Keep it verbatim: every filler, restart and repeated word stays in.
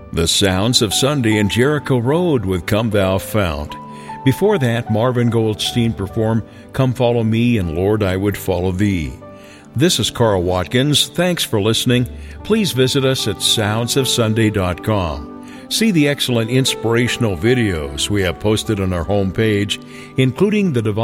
The Sounds of Sunday and Jericho Road with Come Thou Fount. Before that, Marvin Goldstein performed Come Follow Me and Lord, I Would Follow Thee. This is Carl Watkins. Thanks for listening. Please visit us at sounds of sunday dot com. See the excellent inspirational videos we have posted on our homepage, including the Divine